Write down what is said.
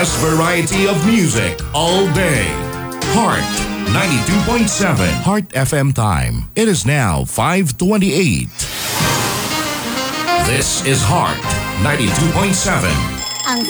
best variety of music all day. Heart 92.7. Heart FM time. It is now 5:28. This is Heart 92.7.